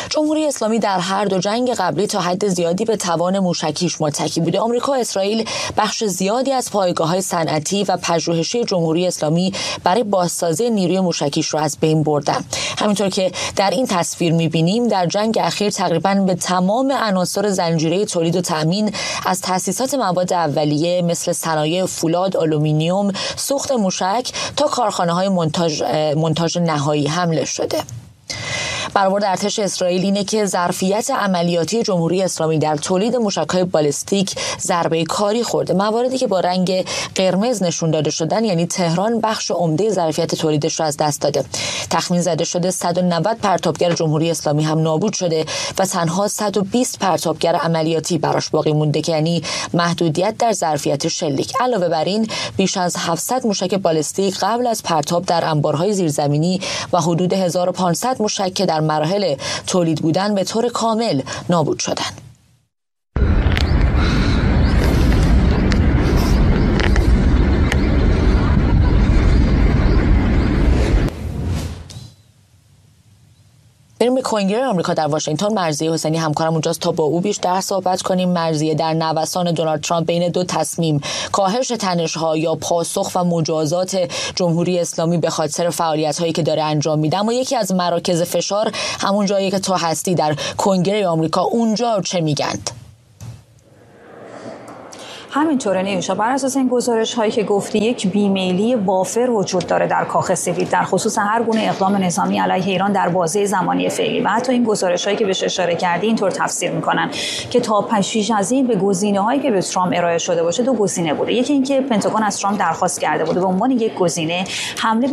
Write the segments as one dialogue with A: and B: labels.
A: جمهوری اسلامی در هر دو جنگ قبلی تا حد زیادی به توان موشکیش متکی بوده. آمریکا و اسرائیل بخش زیادی از پایگاه‌های صنعتی و پژوهشی جمهوری اسلامی برای بازسازی نیروی موشکیش رو از بین بردن. همینطور که در این تصویر می‌بینیم در جنگ اخیر تقریباً به تمام عناصر زنجیره تولید و تأمین از تأسیسات مواد اولیه مثل صنایع فولاد، آلومینیوم، سوخت موشک تا کارخانه‌های مونتاژ نهایی حمله شده. برآورد ارتش اسرائیل اینه که ظرفیت عملیاتی جمهوری اسلامی در تولید موشک‌های بالستیک ضربه کاری خورده. مواردی که با رنگ قرمز نشون داده شدن یعنی تهران بخش عمده ظرفیت تولیدش رو از دست داده. تخمین زده شده 190 پرتابگر جمهوری اسلامی هم نابود شده و تنها 120 پرتابگر عملیاتی براش باقی مونده که یعنی محدودیت در ظرفیت شلیک. علاوه بر این بیش از 700 موشک بالستیک قبل از پرتاب در انبارهای زیرزمینی و حدود 1500 موشک که در مراحل تولید بودن به طور کامل نابود شدن. بریم به کنگره آمریکا در واشنگتن. مرضیه حسینی همکارم اونجاست تا با او بیشتر صحبت کنیم. مرضیه، در نوسان دونالد ترامپ بین دو تصمیم، کاهش تنش‌ها یا پاسخ و مجازات جمهوری اسلامی به خاطر فعالیت‌هایی که داره انجام میده، اما یکی از مراکز فشار همون جایی که تو هستی در کنگره آمریکا، اونجا چه میگند؟
B: همینطوره نیوشا، بر اساس این گزارش هایی که گفتی یک بیمیلی وافر وجود داره در کاخ سفید در خصوص هر گونه اقدام نظامی علیه ایران در بازه زمانی فعلی و حتی این گزارش هایی که بهش اشاره کردی اینطور تفسیر میکنن که تا پیش از این به گزینه هایی که به ترامپ ارائه شده باشه دو گزینه بوده. یکی اینکه پنتاگون از ترامپ درخواست کرده بوده به عنوان یک گزینه حمله به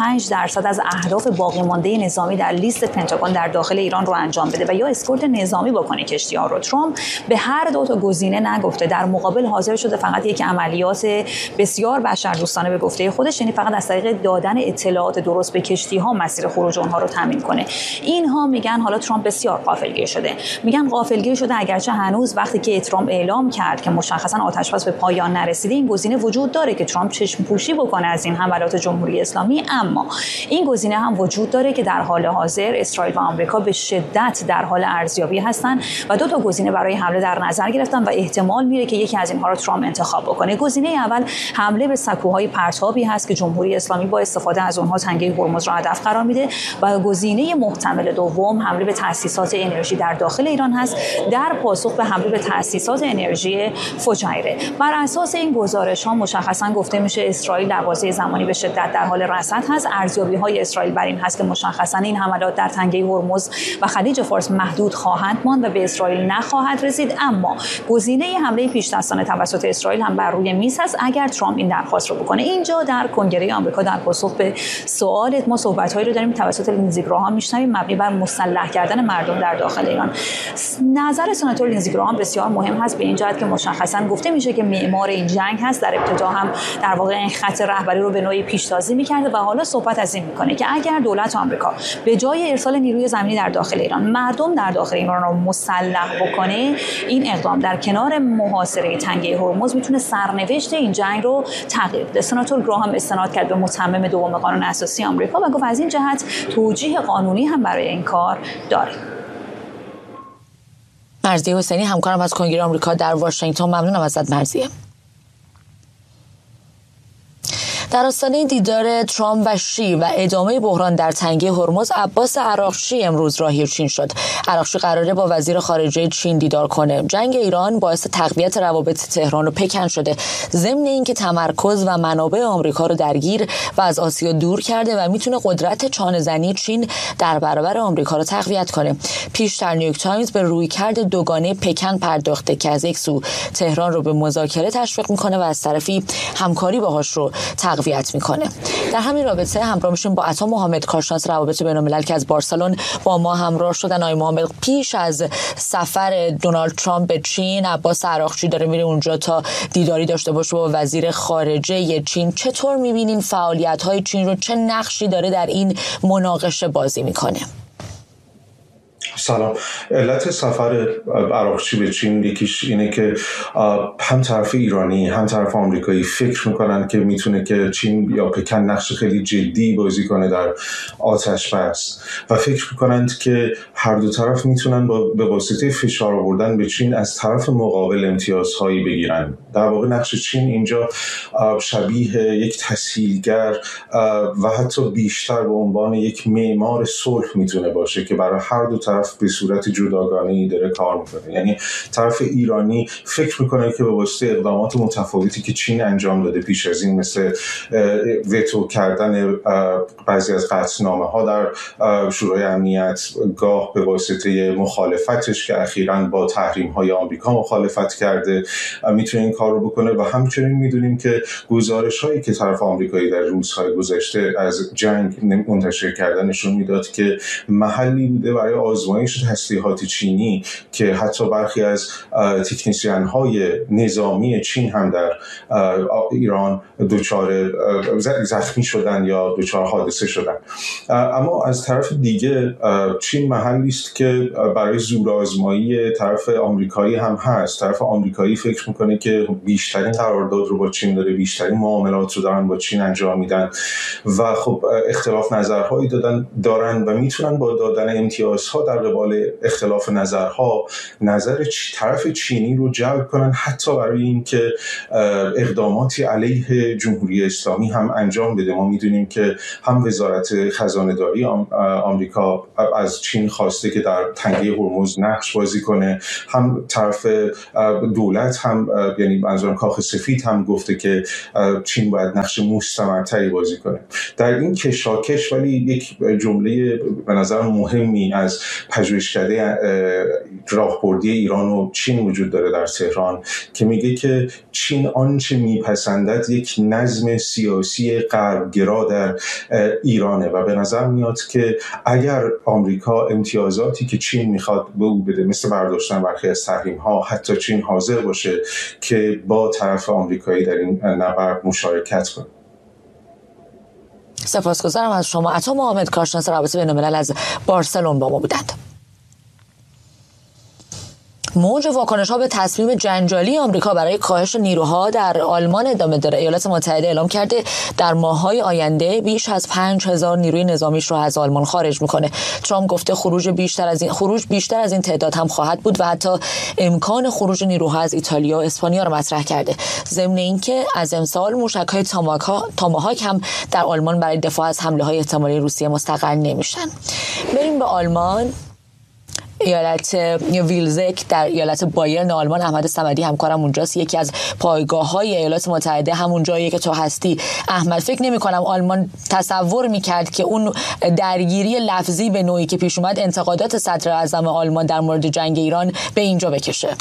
B: 25% از اهداف باقی مانده نظامی در لیست پنتاگون در داخل ایران رو انجام بده و یا اسکورت نظامی بکنه کشتی‌ها رو. ترامپ به هر دو تا گزینه نگفته، در مقابل حاضر شده فقط یک عملیات بسیار بشردوستانه به گفته خودش، یعنی فقط از طریق دادن اطلاعات درست به کشتی‌ها مسیر خروج اونها رو تامین کنه. اینها میگن حالا ترامپ بسیار غافلگیر شده. میگن غافلگیر شده اگرچه هنوز وقتی که ترامپ اعلام کرد که مشخصا آتش‌بس به پایان نرسیده این گزینه وجود داره که ترامپ چشم پوشی بکنه از این حملات جمهوری اسلامی، اما این گزینه هم وجود داره که در حال حاضر اسرائیل و آمریکا به شدت در حال ارزیابی هستن و دو تا گزینه برای حمله در نظر گرفتن و احتمال میره که یکی از اینها رو ترامپ انتخاب بکنه. گزینه اول حمله به سکوهای پرتابی هست که جمهوری اسلامی با استفاده از اونها تنگه هرمز را هدف قرار میده و گزینه محتمل دوم حمله به تأسیسات انرژی در داخل ایران هست در پاسخ به حمله به تأسیسات انرژی فجایره. بر اساس این گزارش ها مشخصا گفته میشه اسرائیل در بازه زمانی به شدت در حال رصد هست. ارزیابی های اسرائیل بر این هست که مشخصا این حملات در تنگه هرمز و خلیج فارس محدود خواهند ماند و به اسرائیل نخواهد رسید، اما گزینه حمله پیش‌دستانه توسط اسرائیل هم بر روی میز هست اگر ترامپ این درخواست رو بکنه. اینجا در کنگره آمریکا در پاسخ به سوالت ما صحبت‌هایی رو داریم توسط لینزی گراهام میشنویم مبنی بر مسلح کردن مردم در داخل ایران. نظر سناتور لینزی گراهام بسیار مهم هست به این جهت که مشخصا گفته میشه که معمار این جنگ هست. در ابتدا هم در واقع این خط رهبری رو به نوعی پیشتازی می‌کرده و حالا صحبت از این می‌کنه که اگر دولت آمریکا به جای ارسال نیروی زمینی در داخل ایران مردم در داخل ایران رو مسلح بکنه، این اقدام در کنار محاصره تنگه هرمز میتونه سرنوشت این جنگ رو تغییر بده. سناتور گراهام استناد کرد به متمم دوم قانون اساسی آمریکا و گفت از این جهت توجیه قانونی هم برای این کار داره.
A: مرضیه حسینی همکارم از کنگره آمریکا در واشنگتن، ممنونم ازت مرضیه. در آستانه دیدار ترامپ و شی و ادامه بحران در تنگه هرمز، عباس عراقچی امروز راهی چین شد. عراقچی قراره با وزیر خارجه چین دیدار کنه. جنگ ایران باعث تقویت روابط تهران و پکن شده، ضمن اینکه تمرکز و منابع آمریکا رو درگیر و از آسیا دور کرده و میتونه قدرت چانه‌زنی چین در برابر آمریکا رو تقویت کنه. پیشتر نیویورک تایمز به رویکرد دوگانه پکن پرداخته که از یک سو تهران رو به مذاکره تشویق میکنه و از طرفی همکاری باهاش رو تقویت میکنه. در همین رابطه همراه میشیم با عطا محمد، کارشناس روابط بین‌الملل که از بارسلون با ما همراه شدن. آقای محمد، پیش از سفر دونالد ترامپ به چین، عباس عراقچی داره میره اونجا تا دیداری داشته باشه با وزیر خارجه چین. چطور میبینین فعالیت‌های چین رو؟ چه نقشی داره در این مناقشه بازی میکنه؟
C: سلام. علت سفر عراقچی به چین یکیش اینه که هم طرف ایرانی هم طرف آمریکایی فکر میکنن که میتونه که چین یا پکن نقش خیلی جدی بازی کنه در آتش بس و فکر میکنند که هر دو طرف میتونن به واسطه فشار آوردن به چین از طرف مقابل امتیازهایی بگیرن. در واقع نقش چین اینجا شبیه یک تسهیلگر و حتی بیشتر به عنوان یک معمار صلح میتونه باشه که برای هر دو طرف به صورت جداگانه‌ای داره کار میکنه. یعنی طرف ایرانی فکر میکنه که به واسطه اقدامات متفاوتی که چین انجام داده پیش از این، مثل وتو کردن بعضی از قطعنامه‌ها در شورای امنیت، گاه به واسطه مخالفتش که اخیراً با تحریم‌های آمریکا مخالفت کرده، میتونه این کار رو بکنه. و همچنین میدونیم که گزارش‌هایی که طرف آمریکایی در روزهای گذشته از جنگ منتشر کردن نشون میداد که محلی بوده برای آزمایش تسلیحات چینی که حتی برخی از تکنیسیان‌های نظامی چین هم در ایران دچار زخمی شدن یا دچار حادثه شدن. اما از طرف دیگه چین محلی است که برای زورآزمایی طرف آمریکایی هم هست. طرف آمریکایی فکر میکنه که بیشترین قرارداد رو با چین داره، بیشترین معاملات رو دارن با چین انجام میدن و خب اختلاف نظرهایی دارن و میتونن با دادن امتیازها در قبال اختلاف نظرها نظر طرف چینی رو جلب کنن، حتی برای اینکه اقداماتی علیه جمهوری اسلامی هم انجام بده. ما میدونیم که هم وزارت خزانه‌داری آمریکا از چین خواسته که در تنگه هرمز نقش بازی کنه، هم طرف دولت هم یعنی منظورم کاخ سفید هم گفته که چین باید نقش مستمرتری بازی کنه. در این کشاکش ولی یک جمله به نظر مهمی از پژوهشکده راهبردی ایران و چین وجود داره در تهران که میگه که چین آنچه میپسندد یک نظم سیاسی غربگرا در ایرانه و به نظر میاد که اگر آمریکا امتیازاتی که چین میخواد به او بده، مثل برداشتن برخی از تحریم‌ها، حتی چین حاضر باشه که با طرف آمریکایی در این نبرد مشارکت کنه.
A: سپاسگزارم از شما. عطا محمد، کارشناس رابطه بین‌الملل از بارسلون با ما بودند. موج واکنش‌ها به تصمیم جنجالی آمریکا برای کاهش نیروها در آلمان ادامه داره. ایالات متحده اعلام کرده در ماه‌های آینده بیش از 5000 نیروی نظامیش رو از آلمان خارج می‌کنه. ترامپ گفته خروج بیشتر از این تعداد هم خواهد بود و حتی امکان خروج نیروها از ایتالیا و اسپانیا رو مطرح کرده. ضمن اینکه از امسال موشک‌های تاماهاک هم در آلمان برای دفاع از حمله‌های احتمالی روسیه مستقر نمیشن. بریم به آلمان. ایالت ویلزک در ایالت بایرن آلمان، احمد صمدی همکارم اونجاست، یکی از پایگاه‌های ایالات متحده همون جاییه که تو هستی. احمد، فکر نمی‌کنم آلمان تصور می‌کرد که اون درگیری لفظی به نوعی که پیش اومد انتقادات صدر اعظم آلمان در مورد جنگ ایران به اینجا بکشه.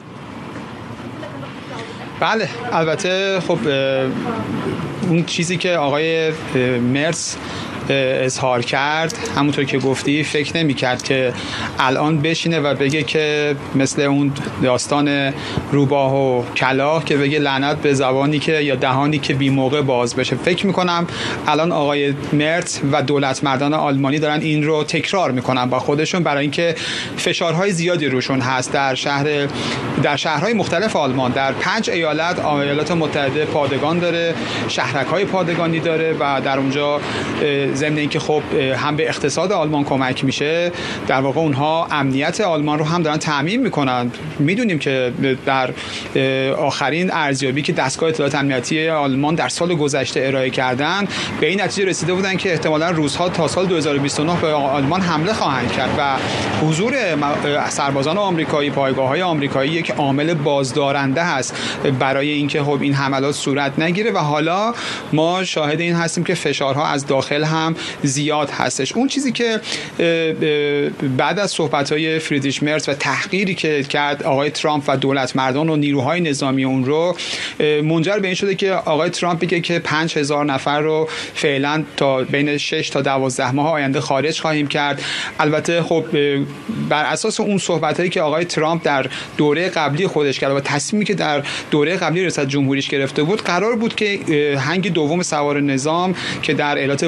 D: بله، البته خب اون چیزی که آقای مرس اظهار کرد، همونطور که گفتی، فکر نمی‌کرد که الان بشینه و بگه که مثل اون داستان روباه و کلاغ که بگه لعنت به زبانی که یا دهانی که بی موقع باز بشه. فکر می‌کنم الان آقای مرت و دولت مردان آلمانی دارن این رو تکرار می‌کنن با خودشون برای اینکه فشارهای زیادی روشون هست. در شهرهای مختلف آلمان، در 5 ایالات متحده پادگان داره، شهرک‌های پادگانی داره و در اونجا ضمن اینکه خب هم به اقتصاد آلمان کمک میشه، در واقع اونها امنیت آلمان رو هم دارن تامین میکنن. میدونیم که در آخرین ارزیابی که دستگاه اطلاعات امنیتی آلمان در سال گذشته ارائه کردن، به این نتیجه رسیده بودن که احتمالاً روس‌ها تا سال 2029 به آلمان حمله خواهند کرد و حضور سربازان آمریکایی، پایگاه‌های آمریکایی یک عامل بازدارنده هست برای اینکه خب این حملات صورت نگیره و حالا ما شاهد این هستیم که فشارها از داخل هم زیاد هستش. اون چیزی که بعد از صحبت‌های فریدریش مرز و تحقیری که کرد آقای ترامپ و دولت مردان و نیروهای نظامی اون رو، منجر به این شده که آقای ترامپ بگه که 5000 نفر رو فعلا تا بین 6 تا 12 ماه آینده خارج خواهیم کرد. البته خب بر اساس اون صحبتایی که آقای ترامپ در دوره قبلی خودش کرد و تصمیمی که در دوره قبلی ریاست جمهوریش گرفته بود، قرار بود که هنگ دوم سوار نظام که در ایالت بایرن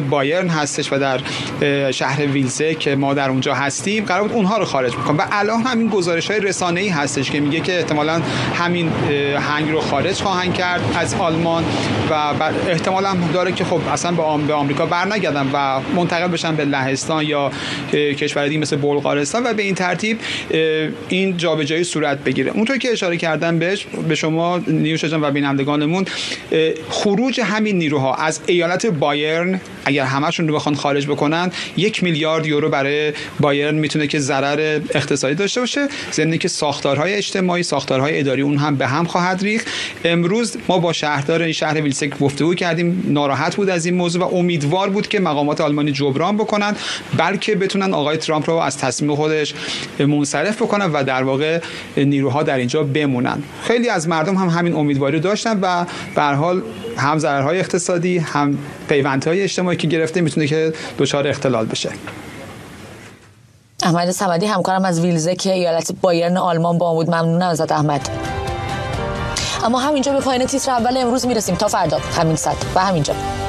D: بایرن هستش و در شهر ویلزه که ما در اونجا هستیم قرار بود اونها رو خارج بکنم و الان همین گزارش‌های رسانه‌ای هستش که میگه که احتمالاً همین هنگ رو خارج خواهند کرد از آلمان و احتمال هم داره که خب اصلا به آمریکا برنگردن و منتقل بشن به لهستان یا کشور دیگه مثل بلغارستان و به این ترتیب این جابجایی صورت بگیره. اونطور که اشاره کردم بهش به شما نیوشا جان و بینندگانمون، خروج همین نیروها از ایالت بایرن اگر همشون رو بخوان خارج بکنن 1 میلیارد یورو برای بایرن میتونه که ضرر اقتصادی داشته باشه، ضمن که ساختارهای اجتماعی، ساختارهای اداری اون هم به هم خواهد ریخت. امروز ما با شهردار این شهر ویلزه گفتگو کردیم، ناراحت بود از این موضوع و امیدوار بود که مقامات آلمانی جبران بکنن بلکه بتونن آقای ترامپ رو از تصمیم خودش منصرف بکنن و در واقع نیروها در اینجا بمونن. خیلی از مردم هم همین امیدواری داشتن و به هر حال هم ضررهای اقتصادی هم پیوندهای اجتماعی که گرفته میتونه که دچار اختلال بشه.
A: احمد صمدی همکارم از ویلزه که ایالت بایرن آلمان با بود، ممنونم ازت احمد. اما همینجا به پایان تیتر اول امروز میرسیم. تا فردا همین ساعت و همینجا.